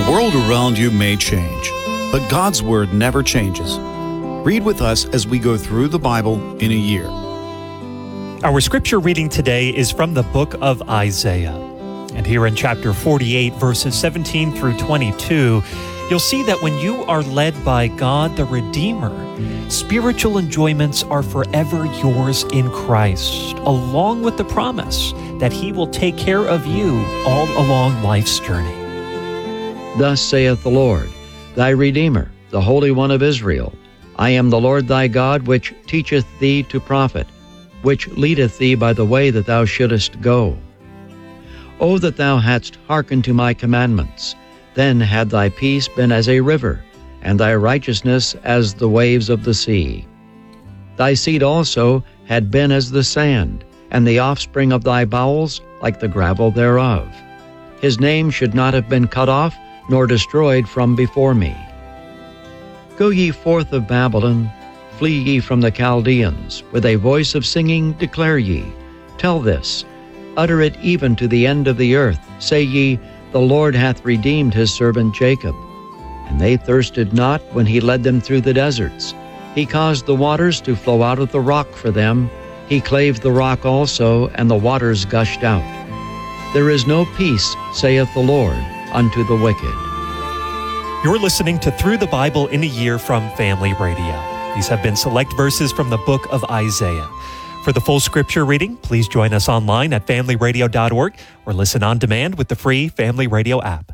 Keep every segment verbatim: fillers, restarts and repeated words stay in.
The world around you may change, but God's Word never changes. Read with us as we go through the Bible in a year. Our scripture reading today is from the book of Isaiah. And here in chapter forty-eight, verses seventeen through twenty-two, you'll see that when you are led by God the Redeemer, spiritual enjoyments are forever yours in Christ, along with the promise that He will take care of you all along life's journey. Thus saith the Lord, thy Redeemer, the Holy One of Israel, I am the Lord thy God, which teacheth thee to profit, which leadeth thee by the way that thou shouldest go. O that thou hadst hearkened to my commandments, then had thy peace been as a river, and thy righteousness as the waves of the sea. Thy seed also had been as the sand, and the offspring of thy bowels like the gravel thereof. His name should not have been cut off, nor destroyed from before me. Go ye forth of Babylon, flee ye from the Chaldeans, with a voice of singing declare ye. Tell this, utter it even to the end of the earth. Say ye, the Lord hath redeemed his servant Jacob. And they thirsted not when he led them through the deserts. He caused the waters to flow out of the rock for them. He clave the rock also, and the waters gushed out. There is no peace, saith the Lord, unto the wicked. You're listening to Through the Bible in a Year from Family Radio. These have been select verses from the book of Isaiah. For the full scripture reading, please join us online at family radio dot org or listen on demand with the free Family Radio app.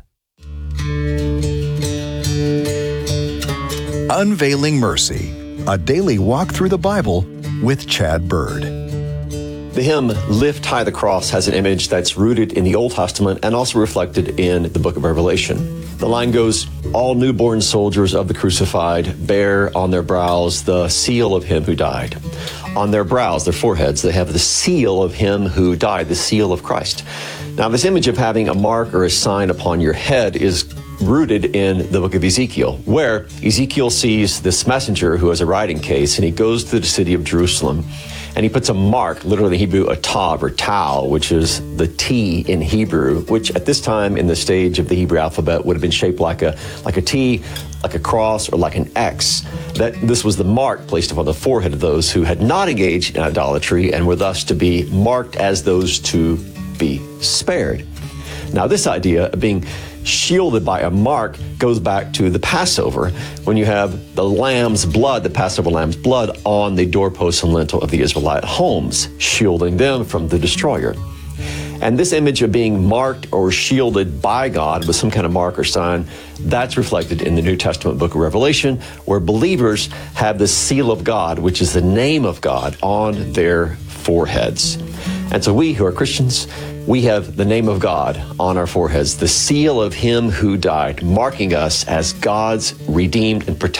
Unveiling Mercy, a daily walk through the Bible with Chad Bird. The hymn Lift High the Cross has an image that's rooted in the Old Testament and also reflected in the book of Revelation. The line goes, all newborn soldiers of the crucified bear on their brows the seal of him who died. On their brows, their foreheads, they have the seal of him who died, the seal of Christ. Now, this image of having a mark or a sign upon your head is rooted in the book of Ezekiel, where Ezekiel sees this messenger who has a writing case, and he goes to the city of Jerusalem, and he puts a mark, literally in Hebrew, a tav or tau, which is the T in Hebrew, which at this time in the stage of the Hebrew alphabet would have been shaped like a like a T, like a cross, or like an X. That this was the mark placed upon the forehead of those who had not engaged in idolatry and were thus to be marked as those to be spared. Now, this idea of being shielded by a mark goes back to the Passover, when you have the lamb's blood, the Passover lamb's blood, on the doorpost and lintel of the Israelite homes, shielding them from the destroyer. And this image of being marked or shielded by God with some kind of mark or sign, that's reflected in the New Testament book of Revelation, where believers have the seal of God, which is the name of God, on their foreheads. And so we who are Christians, we have the name of God on our foreheads, the seal of him who died, marking us as God's redeemed and protected